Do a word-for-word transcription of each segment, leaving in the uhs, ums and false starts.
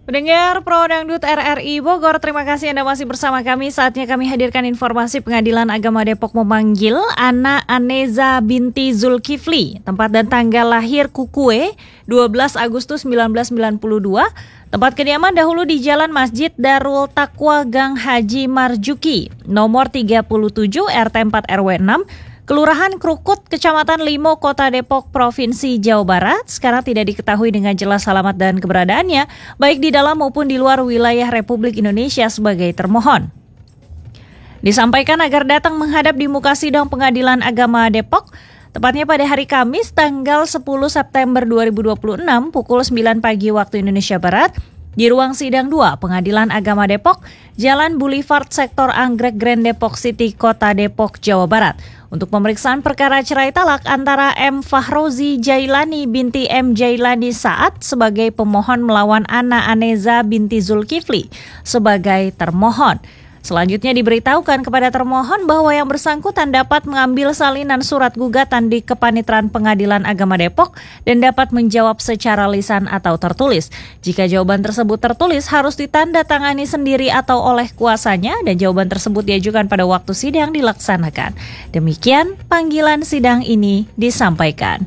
Pendengar Pro Dangdut R R I Bogor, terima kasih Anda masih bersama kami. Saatnya kami hadirkan informasi Pengadilan Agama Depok memanggil Ana Aneza binti Zulkifli, tempat dan tanggal lahir Kukue, dua belas Agustus seribu sembilan ratus sembilan puluh dua, tempat kediaman dahulu di Jalan Masjid Darul Taqwa Gang Haji Marjuki, nomor tiga puluh tujuh R T empat R W enam, Kelurahan Krukut, Kecamatan Limo, Kota Depok, Provinsi Jawa Barat. Sekarang tidak diketahui dengan jelas alamat dan keberadaannya, baik di dalam maupun di luar wilayah Republik Indonesia sebagai termohon. Disampaikan agar datang menghadap di muka sidang Pengadilan Agama Depok, tepatnya pada hari Kamis tanggal sepuluh September dua ribu dua puluh enam pukul sembilan pagi waktu Indonesia Barat, di ruang sidang dua Pengadilan Agama Depok, Jalan Boulevard Sektor Anggrek Grand Depok City, Kota Depok, Jawa Barat, untuk pemeriksaan perkara cerai talak antara M. Fahrozi Jailani binti M. Jailani Saat sebagai pemohon melawan Ana Aneza binti Zulkifli sebagai termohon. Selanjutnya diberitahukan kepada termohon bahwa yang bersangkutan dapat mengambil salinan surat gugatan di Kepanitiaan Pengadilan Agama Depok dan dapat menjawab secara lisan atau tertulis. Jika jawaban tersebut tertulis harus ditandatangani sendiri atau oleh kuasanya dan jawaban tersebut diajukan pada waktu sidang dilaksanakan. Demikian panggilan sidang ini disampaikan.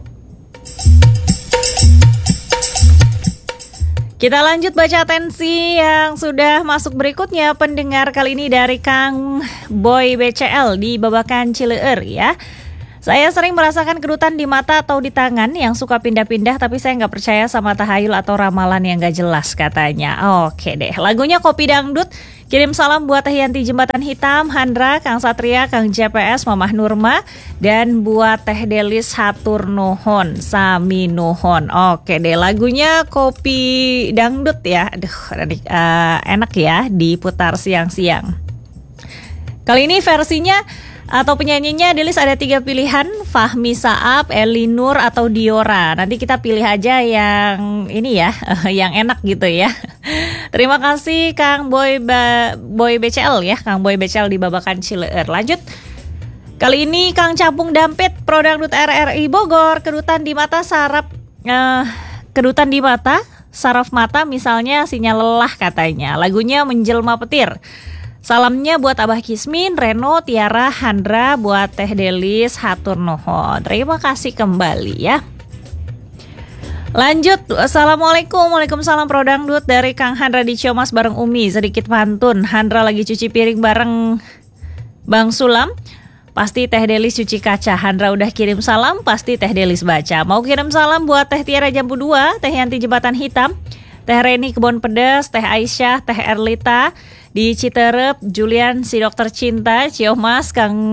Kita lanjut baca atensi yang sudah masuk berikutnya, pendengar, kali ini dari Kang Boy B C L di Babakan Cileur ya. Saya sering merasakan kedutan di mata atau di tangan yang suka pindah-pindah, tapi saya nggak percaya sama tahayul atau ramalan yang nggak jelas katanya. Oke deh, lagunya Kopi Dangdut. Kirim salam buat Teh Yanti Jembatan Hitam, Handra, Kang Satria, Kang J P S, Mamah Nurma, dan buat Teh Delis Hatur Nuhun, Sami Nuhun. Oke deh, lagunya Kopi Dangdut ya. Aduh, uh, enak ya diputar siang-siang. Kali ini versinya atau penyanyinya Delis ada tiga pilihan, Fahmi Saab, Eli Nur, atau Diora. Nanti kita pilih aja yang ini ya, yang enak gitu ya. Terima kasih Kang Boy ba, Boy B C L ya, Kang Boy B C L di Babakan Cileur. Lanjut. Kali ini Kang Capung Dampit, Pro Dangdut R R I Bogor, kedutan di mata saraf uh, kedutan di mata, saraf mata misalnya sinyal lelah katanya. Lagunya Menjelma Petir. Salamnya buat Abah Kismin, Reno, Tiara, Handra, buat Teh Delis, Hatur Nuhun. Terima kasih kembali ya. Lanjut, Assalamualaikum, Waalaikumsalam Pro Dangdut dari Kang Handra di Ciomas bareng Umi. Sedikit pantun, Handra lagi cuci piring bareng Bang Sulam. Pasti Teh Delis cuci kaca. Handra udah kirim salam, pasti Teh Delis baca. Mau kirim salam buat Teh Tiara Jambu dua, Teh Yanti Jembatan Hitam, Teh Reni Kebon Pedas, Teh Aisyah, Teh Erlita di Citerep, Julian si dokter cinta, Ciomas, Kang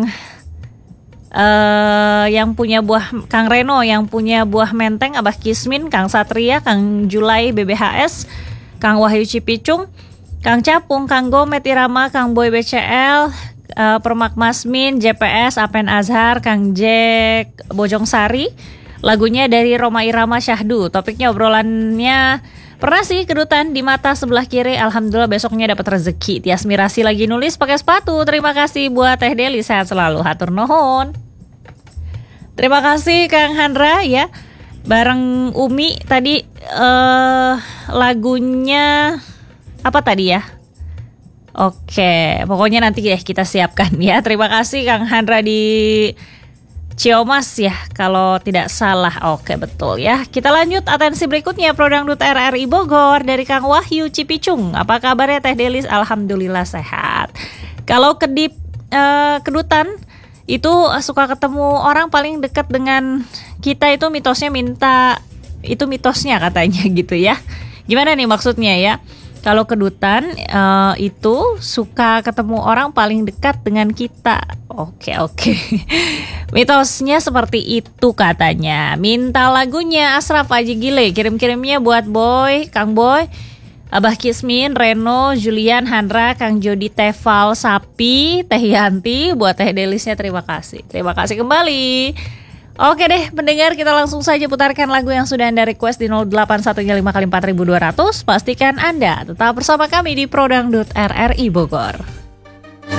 uh, yang punya buah, Kang Reno yang punya buah menteng, Abah Kismin, Kang Satria, Kang Julai B B H S, Kang Wahyu Cipicung, Kang Capung, Kang Gomet Irama, Kang Boy B C L, uh, Permak Masmin, J P S, Apen Azhar, Kang Jack Bojong Sari. Lagunya dari Roma Irama Syahdu. Topiknya obrolannya, pernah sih kedutan di mata sebelah kiri, alhamdulillah besoknya dapat rezeki. Tias Mirasi lagi nulis pakai sepatu. Terima kasih buat Teh Deli, sehat selalu, hatur nuhun. Terima kasih Kang Handra ya. Bareng Umi tadi uh, lagunya apa tadi ya? Oke, pokoknya nanti deh kita siapkan ya. Terima kasih Kang Handra di Ciomas ya, kalau tidak salah. Oke, betul ya. Kita lanjut atensi berikutnya, Pro Dangdut R R I Bogor dari Kang Wahyu Cipicung. Apa kabarnya Teh Delis? Alhamdulillah sehat. Kalau kedip eh, kedutan itu suka ketemu orang paling dekat dengan kita, itu mitosnya minta, itu mitosnya katanya gitu ya. Gimana nih maksudnya ya? Kalau kedutan uh, itu suka ketemu orang paling dekat dengan kita. Oke oke. Mitosnya seperti itu katanya. Minta lagunya Ashraf Haji Gile. Kirim-kirimnya buat Boy, Kang Boy, Abah Kismin, Reno, Julian, Handra, Kang Jody, Teval, Sapi, Teh Yanti. Buat Teh Delisnya terima kasih. Terima kasih kembali. Oke deh pendengar, kita langsung saja putarkan lagu yang sudah Anda request di nol delapan satu lima kali empat ribu dua ratus. Pastikan Anda tetap bersama kami di Pro Dangdut R R I Bogor.